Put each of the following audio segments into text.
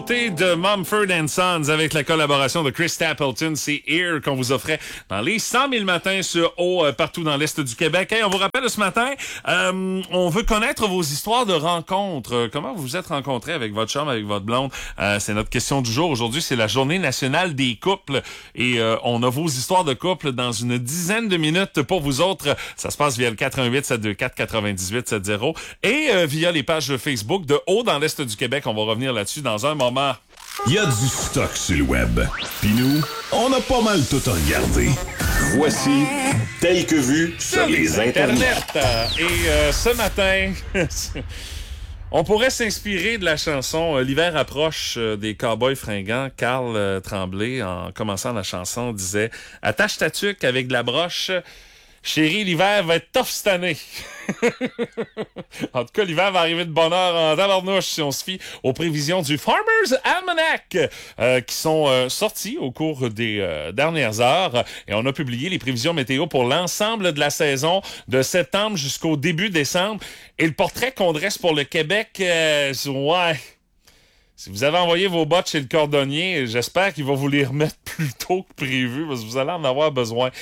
De Mumford & Sons avec la collaboration de Chris Stapleton, c'est Here qu'on vous offrait dans les 100 000 matins sur eau partout dans l'Est du Québec. Hey, on vous rappelle ce matin, on veut connaître vos histoires de rencontres. Comment vous vous êtes rencontrés avec votre chum, avec votre blonde? C'est notre question du jour. Aujourd'hui, c'est la journée nationale des couples et on a vos histoires de couples dans une dizaine de minutes pour vous autres. Ça se passe via le 88 724 98 70 et via les pages Facebook de Haut dans l'Est du Québec. On va revenir là-dessus dans un moment. Il y a du stock sur le web. Puis nous, on a pas mal tout regardé. Voici Tel que vu sur les internets. Et ce matin, on pourrait s'inspirer de la chanson L'hiver approche des Cowboys fringants. Carl Tremblay, en commençant la chanson, disait « Attache ta tuque avec de la broche. Chérie, l'hiver va être tough cette année. » En tout cas, l'hiver va arriver de bonne heure en tabarnouche si on se fie aux prévisions du Farmer's Almanac qui sont sorties au cours des dernières heures. Et on a publié les prévisions météo pour l'ensemble de la saison de septembre jusqu'au début décembre. Et le portrait qu'on dresse pour le Québec, ouais... Si vous avez envoyé vos bottes chez le cordonnier, j'espère qu'il va vous les remettre plus tôt que prévu, parce que vous allez en avoir besoin.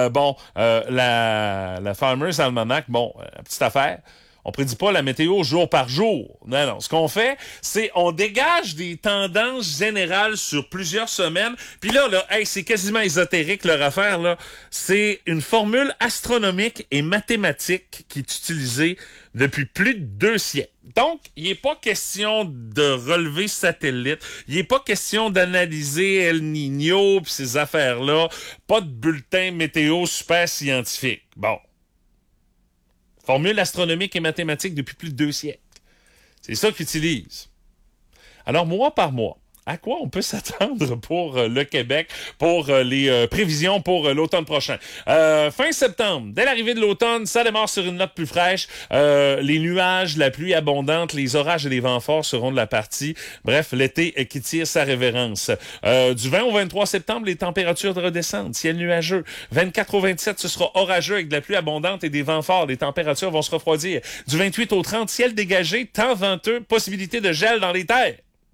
La Farmer's Almanac, petite affaire. On prédit pas la météo jour par jour. Non. Ce qu'on fait, c'est on dégage des tendances générales sur plusieurs semaines. Puis là, c'est quasiment ésotérique leur affaire, là. C'est une formule astronomique et mathématique qui est utilisée depuis plus de 2 siècles. Donc, il n'est pas question de relever satellite. Il n'est pas question d'analyser El Niño pis ces affaires-là. Pas de bulletin météo super scientifique. Bon. Formule astronomique et mathématique depuis plus de 2 siècles. C'est ça qu'ils utilisent. Alors, mois par mois, à quoi on peut s'attendre pour le Québec, pour les prévisions pour l'automne prochain? Fin septembre, dès l'arrivée de l'automne, ça démarre sur une note plus fraîche. Les nuages, la pluie abondante, les orages et les vents forts seront de la partie. Bref, l'été qui tire sa révérence. Du 20 au 23 septembre, les températures redescendent. Ciel nuageux. 24 au 27, ce sera orageux avec de la pluie abondante et des vents forts. Les températures vont se refroidir. Du 28 au 30, ciel dégagé, temps venteux, possibilité de gel dans les terres.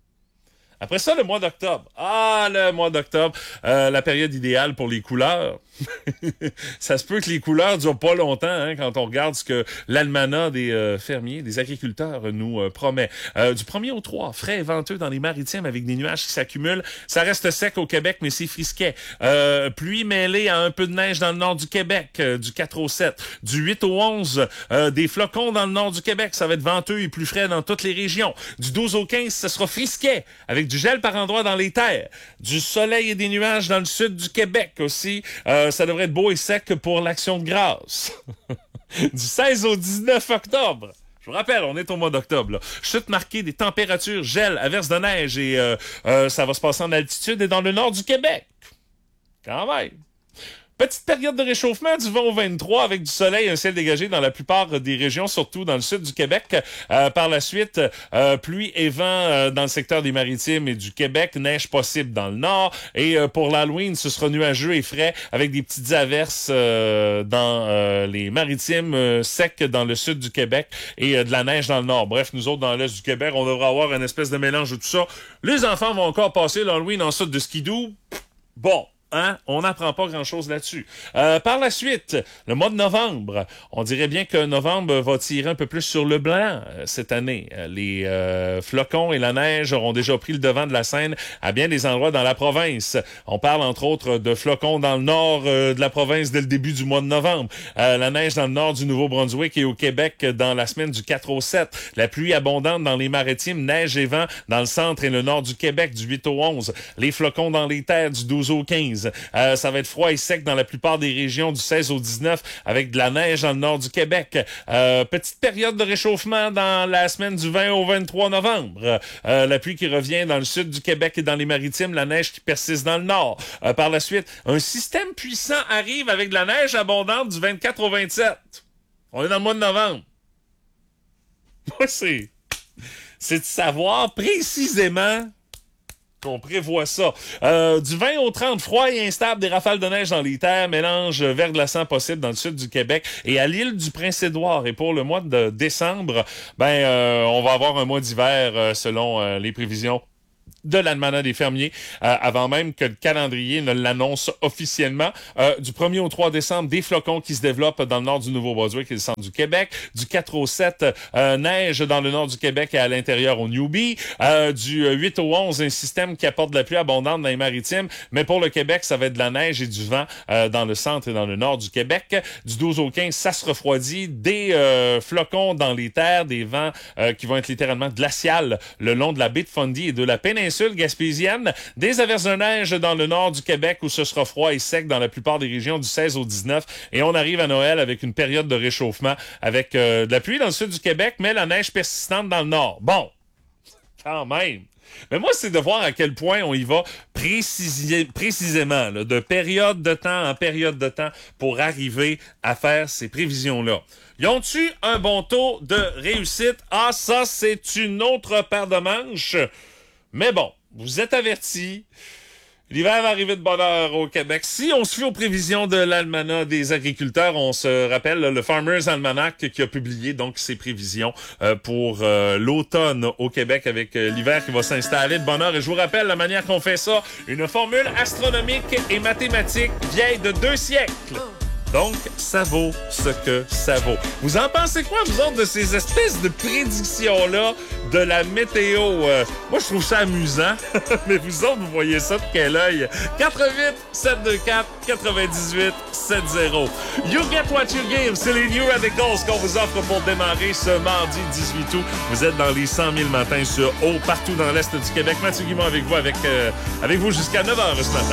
Après ça, le mois d'octobre. Le mois d'octobre, la période idéale pour les couleurs. Ça se peut que les couleurs durent pas longtemps quand on regarde ce que l'almanach des fermiers, des agriculteurs nous promet. Du 1er au 3, frais et venteux dans les maritimes avec des nuages qui s'accumulent. Ça reste sec au Québec, mais c'est frisquet. Pluie mêlée à un peu de neige dans le nord du Québec, du 4 au 7. Du 8 au 11, des flocons dans le nord du Québec. Ça va être venteux et plus frais dans toutes les régions. Du 12 au 15, ce sera frisquet avec du gel par endroits dans les terres. Du soleil et des nuages dans le sud du Québec aussi. Ça devrait être beau et sec pour l'Action de grâce. Du 16 au 19 octobre. Je vous rappelle, on est au mois d'octobre. Là. Chute marquée des températures, gel, averse de neige et ça va se passer en altitude et dans le nord du Québec. Quand même. Petite période de réchauffement du 20 au 23 avec du soleil et un ciel dégagé dans la plupart des régions, surtout dans le sud du Québec. Par la suite, pluie et vent dans le secteur des Maritimes et du Québec, neige possible dans le nord. Et pour l'Halloween, ce sera nuageux et frais avec des petites averses dans les Maritimes, secs dans le sud du Québec et de la neige dans le nord. Bref, nous autres, dans l'est du Québec, on devrait avoir une espèce de mélange de tout ça. Les enfants vont encore passer l'Halloween en sorte de skidoo. Bon. On n'apprend pas grand-chose là-dessus. Par la suite, le mois de novembre, on dirait bien que novembre va tirer un peu plus sur le blanc cette année. Les flocons et la neige auront déjà pris le devant de la scène à bien des endroits dans la province. On parle entre autres de flocons dans le nord de la province dès le début du mois de novembre. La neige dans le nord du Nouveau-Brunswick et au Québec dans la semaine du 4 au 7. La pluie abondante dans les Maritimes, neige et vent dans le centre et le nord du Québec du 8 au 11. Les flocons dans les terres du 12 au 15. Ça va être froid et sec dans la plupart des régions du 16 au 19 avec de la neige dans le nord du Québec. Petite période de réchauffement dans la semaine du 20 au 23 novembre. La pluie qui revient dans le sud du Québec et dans les Maritimes, la neige qui persiste dans le nord. Par la suite, un système puissant arrive avec de la neige abondante du 24 au 27. On est dans le mois de novembre. Moi, c'est de savoir précisément qu'on prévoit ça. Du 20 au 30, froid et instable, des rafales de neige dans les terres, mélange verglaçant possible dans le sud du Québec et à l'île du Prince-Édouard. Et pour le mois de décembre, on va avoir un mois d'hiver selon les prévisions de l'Almanach des fermiers, avant même que le calendrier ne l'annonce officiellement. Du 1er au 3 décembre, des flocons qui se développent dans le nord du Nouveau-Brunswick et le centre du Québec. Du 4 au 7, neige dans le nord du Québec et à l'intérieur au Newbie. Du 8 au 11, un système qui apporte de la pluie abondante dans les maritimes. Mais pour le Québec, ça va être de la neige et du vent dans le centre et dans le nord du Québec. Du 12 au 15, ça se refroidit. Des flocons dans les terres, des vents qui vont être littéralement glaciales le long de la baie de Fundy et de la péninsule gaspésienne, des averses de neige dans le nord du Québec où ce sera froid et sec dans la plupart des régions du 16 au 19 et on arrive à Noël avec une période de réchauffement avec de la pluie dans le sud du Québec mais la neige persistante dans le nord. Bon, quand même. Mais moi, c'est de voir à quel point on y va précisément, là, de période de temps en période de temps pour arriver à faire ces prévisions-là. Ils ont-tu un bon taux de réussite? Ah, ça, c'est une autre paire de manches. Mais bon, vous êtes avertis. L'hiver va arriver de bonne heure au Québec. Si on se fie aux prévisions de l'Almanach des agriculteurs, on se rappelle le Farmers Almanac qui a publié donc ses prévisions pour l'automne au Québec avec l'hiver qui va s'installer de bonne heure. Et je vous rappelle la manière qu'on fait ça, une formule astronomique et mathématique vieille de 2 siècles. Donc, ça vaut ce que ça vaut. Vous en pensez quoi, vous autres, de ces espèces de prédictions-là de la météo? Moi, je trouve ça amusant, mais vous autres, vous voyez ça de quel œil? 88-724-98-70. You get what you give. C'est les New Radicals qu'on vous offre pour démarrer ce mardi 18 août. Vous êtes dans les 100 000 matins sur eau, partout dans l'Est du Québec. Mathieu Guimond avec vous, avec vous jusqu'à 9h ce matin.